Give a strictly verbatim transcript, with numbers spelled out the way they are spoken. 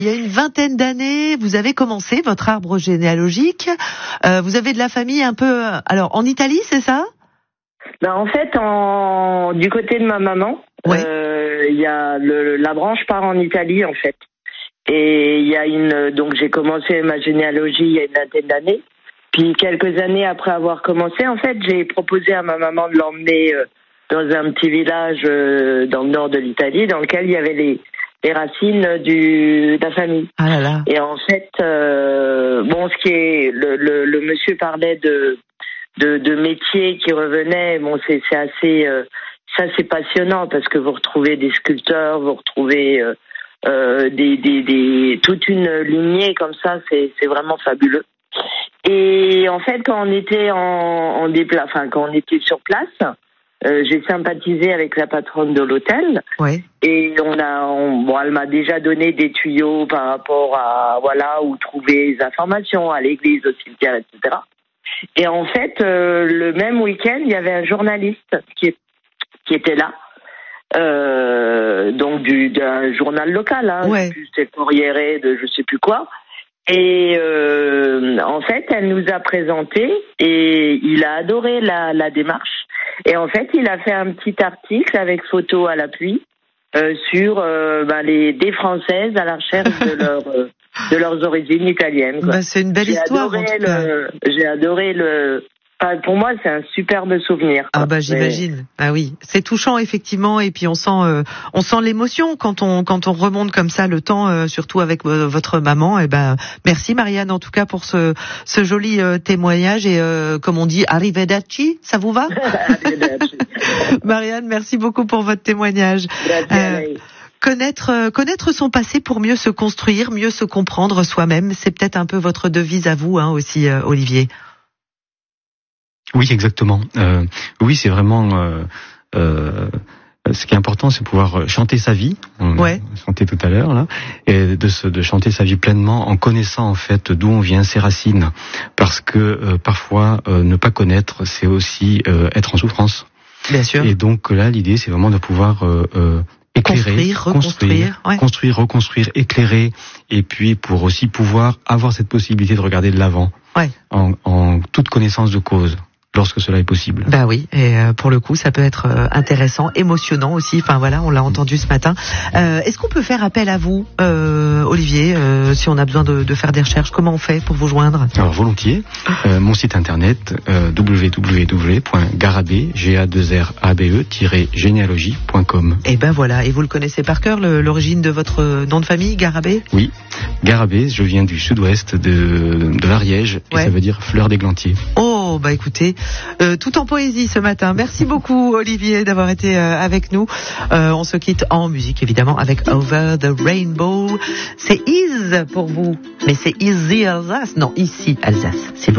Il y a une vingtaine d'années, vous avez commencé votre arbre généalogique. Euh, vous avez de la famille un peu... Alors, en Italie, c'est ça ? Ben, en fait, en... du côté de ma maman, ouais. euh, y a le... la branche part en Italie, en fait. Et il y a une... Donc, j'ai commencé ma généalogie il y a une vingtaine d'années. Puis, quelques années après avoir commencé, en fait, j'ai proposé à ma maman de l'emmener euh, dans un petit village euh, dans le nord de l'Italie, dans lequel il y avait les... les racines du, de la famille. Ah là là. Et en fait, euh, bon, ce qui est, le, le, le monsieur parlait de, de, de métiers qui revenaient. Bon, c'est, c'est assez, euh, ça c'est passionnant parce que vous retrouvez des sculpteurs, vous retrouvez euh, euh, des, des, des, toute une lignée comme ça. C'est, c'est vraiment fabuleux. Et en fait, quand on était en, en dépla, enfin quand on était sur place. Euh, j'ai sympathisé avec la patronne de l'hôtel. Ouais. Et on a, on, bon, elle m'a déjà donné des tuyaux par rapport à, voilà, où trouver les informations, à l'église, au cimetière, et cetera. Et en fait, euh, le même week-end, il y avait un journaliste qui, qui était là, euh, donc du, d'un journal local, hein, ouais. je sais plus, c'était Corriere de je sais plus quoi. Et euh, en fait, elle nous a présenté et il a adoré la, la démarche. Et en fait, il a fait un petit article avec photo à l'appui euh, sur euh, ben, les des Françaises à la recherche de leur euh, de leurs origines italiennes. Quoi. Bah, c'est une belle j'ai histoire. Adoré en tout cas. le, j'ai adoré le. Enfin, pour moi, c'est un superbe souvenir. Ah bah j'imagine. Mais... Ah oui, c'est touchant effectivement, et puis on sent, euh, on sent l'émotion quand on quand on remonte comme ça le temps, euh, surtout avec euh, votre maman. Et ben merci Marianne en tout cas pour ce ce joli euh, témoignage et euh, comme on dit, arrivederci, ça vous va? Arrivederci. Marianne, merci beaucoup pour votre témoignage. Euh, Connaître, euh, connaître son passé pour mieux se construire, mieux se comprendre soi-même, c'est peut-être un peu votre devise à vous, hein, aussi, euh, Olivier. Oui, exactement. Euh, oui, c'est vraiment euh, euh, ce qui est important, c'est pouvoir chanter sa vie. On ouais. a chanté tout à l'heure là, et de, se, de chanter sa vie pleinement en connaissant en fait d'où on vient, ses racines, parce que euh, parfois euh, ne pas connaître, c'est aussi euh, être en souffrance. Bien sûr. Et donc là, l'idée, c'est vraiment de pouvoir euh, euh, éclairer, construire, reconstruire, construire, ouais. construire, reconstruire, éclairer, et puis pour aussi pouvoir avoir cette possibilité de regarder de l'avant, ouais. en, en toute connaissance de cause. Lorsque cela est possible. Bah oui, et euh, pour le coup, ça peut être euh, intéressant, émotionnant aussi. Enfin voilà, on l'a entendu ce matin. Euh, est-ce qu'on peut faire appel à vous, euh, Olivier, euh, si on a besoin de, de faire des recherches? Comment on fait pour vous joindre? Alors volontiers. Euh, mon site internet euh, w w w point garabe tiret généalogie point com. Et ben voilà. Et vous le connaissez par cœur, le, l'origine de votre nom de famille, Garabé? Oui, Garabé. Je viens du sud-ouest de, de l'Ariège, ouais. Et ça veut dire fleur d'églantier. Oh bah écoutez. Euh, tout en poésie ce matin. Merci beaucoup Olivier d'avoir été euh, avec nous. Euh, on se quitte en musique évidemment avec Over the Rainbow. C'est Is pour vous, mais c'est Easy Alsace. Non, ici Alsace. C'est